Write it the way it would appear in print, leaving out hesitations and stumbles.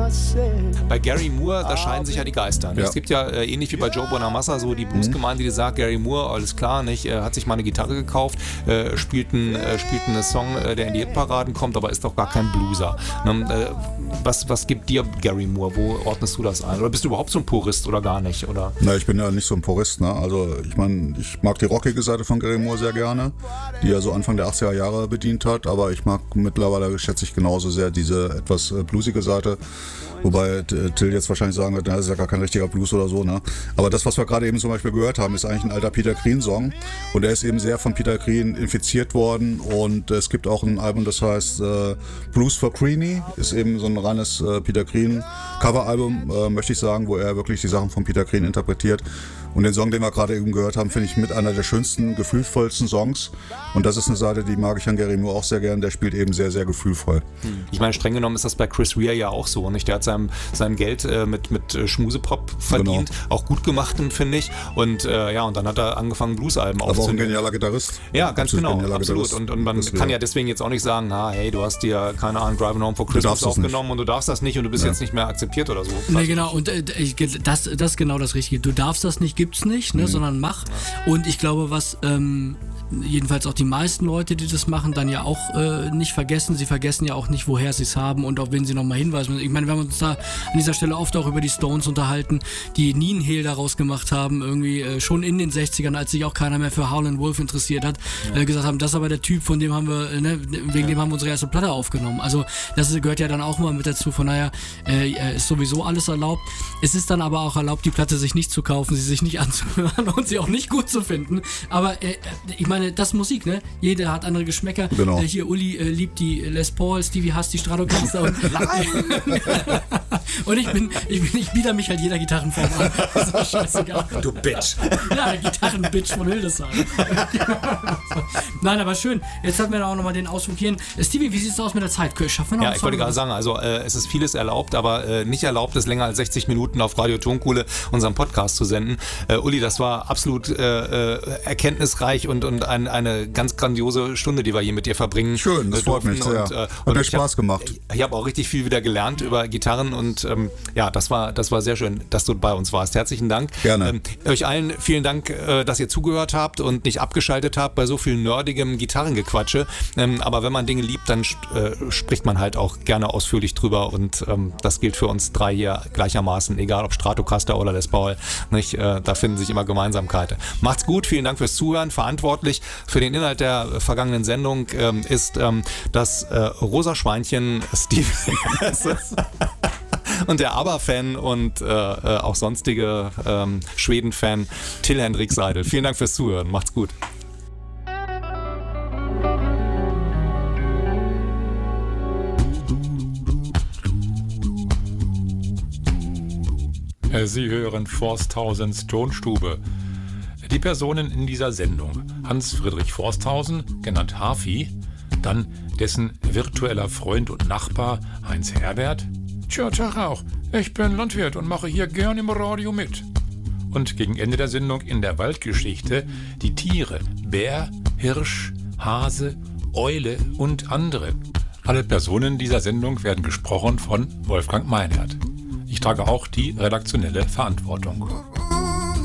Bei Gary Moore, da scheiden sich ja die Geister. Ja. Es gibt ja ähnlich wie bei Joe Bonamassa so die Bluesgemeinde, die sagt, Gary Moore, alles klar, nicht, hat sich mal eine Gitarre gekauft, spielt einen Song, der in die Hitparaden kommt, aber ist doch gar kein Blueser. Was gibt dir Gary Moore? Wo ordnest du das ein? Oder bist du überhaupt so ein Purist oder gar nicht? Oder? Na, ich bin ja nicht so ein Purist. Ne? Also ich meine, ich mag die rockige Seite von Gary Moore sehr gerne, die er so Anfang der 80er Jahre bedient hat, aber ich mag mittlerweile, schätze ich genauso sehr diese etwas bluesige Seite. Wobei Till jetzt wahrscheinlich sagen wird, das ist ja gar kein richtiger Blues oder so. Ne? Aber das, was wir gerade eben zum Beispiel gehört haben, ist eigentlich ein alter Peter Green-Song. Und er ist eben sehr von Peter Green infiziert worden. Und es gibt auch ein Album, das heißt Blues for Greenie. Ist eben so ein reines Peter Green-Cover-Album, möchte ich sagen, wo er wirklich die Sachen von Peter Green interpretiert. Und den Song, den wir gerade eben gehört haben, finde ich mit einer der schönsten, gefühlvollsten Songs. Und das ist eine Seite, die mag ich an Gary Moore auch sehr gern. Der spielt eben sehr, sehr gefühlvoll. Ich meine, streng genommen ist das bei Chris Rea ja auch so. Nicht? Der hat sein Geld mit Schmusepop verdient. Genau. Auch gut gemacht, finde ich. Und und dann hat er angefangen, Bluesalben aufzunehmen. Aber auch ein genialer Gitarrist. Ja, ganz genau. Absolut. Und man kann ja deswegen jetzt auch nicht sagen, hey, du hast dir, keine Ahnung, Driving Home for Christmas aufgenommen und du darfst das nicht und du bist jetzt nicht mehr akzeptiert oder so. Nee, genau. Und das ist genau das Richtige. Du darfst das nicht, gibt's nicht, ne, sondern mach. Und ich glaube, was jedenfalls auch die meisten Leute, die das machen, dann ja auch nicht vergessen. Sie vergessen ja auch nicht, woher sie es haben und auf wen sie nochmal hinweisen. Ich meine, wir haben uns da an dieser Stelle oft auch über die Stones unterhalten, die nie einen Hehl daraus gemacht haben, irgendwie schon in den 60ern, als sich auch keiner mehr für Howlin' Wolf interessiert hat, gesagt haben, das ist aber der Typ, von dem haben wir, wegen dem haben wir unsere erste Platte aufgenommen. Also das gehört ja dann auch mal mit dazu. Von daher ist sowieso alles erlaubt. Es ist dann aber auch erlaubt, die Platte sich nicht zu kaufen, sie sich nicht anzuhören und sie auch nicht gut zu finden. Aber ich meine, das ist Musik, ne? Jeder hat andere Geschmäcker. Genau. Hier, Uli liebt die Les Paul, Stevie hasst die Stratocaster. Und ich biete mich halt jeder Gitarrenform an. Das ist doch scheißegal. Du Bitch. Ja, Gitarrenbitch von Hildesheim. Nein, aber schön. Jetzt hatten wir da auch nochmal den Ausflug hier. Stevie, wie sieht es aus mit der Zeit? Schaffen wir noch ich wollte gerade sagen, also es ist vieles erlaubt, aber nicht erlaubt, es länger als 60 Minuten auf Radio Tonkuhle unseren Podcast zu senden. Uli, das war absolut erkenntnisreich und eine ganz grandiose Stunde, die wir hier mit dir verbringen. Schön, das freut mich sehr. Hat mir Spaß gemacht. Ich habe auch richtig viel wieder gelernt über Gitarren und das war sehr schön, dass du bei uns warst. Herzlichen Dank. Gerne. Euch allen vielen Dank, dass ihr zugehört habt und nicht abgeschaltet habt bei so viel nerdigem Gitarrengequatsche. Aber wenn man Dinge liebt, dann spricht man halt auch gerne ausführlich drüber und das gilt für uns drei hier gleichermaßen, egal ob Stratocaster oder Les Paul. Nicht? Da finden sich immer Gemeinsamkeiten. Macht's gut, vielen Dank fürs Zuhören. Verantwortlich für den Inhalt der vergangenen Sendung ist das rosa Schweinchen Steve und der ABBA-Fan und auch sonstige Schweden-Fan Till Hendrik Seidel. Vielen Dank fürs Zuhören. Macht's gut. Sie hören Forsthausens Tonstube. Die Personen in dieser Sendung: Hans-Friedrich Forsthausen, genannt Hafi, dann dessen virtueller Freund und Nachbar Heinz Herbert. Tja, Tag auch, ich bin Landwirt und mache hier gern im Radio mit. Und gegen Ende der Sendung in der Waldgeschichte die Tiere: Bär, Hirsch, Hase, Eule und andere. Alle Personen dieser Sendung werden gesprochen von Wolfgang Meinert. Ich trage auch die redaktionelle Verantwortung.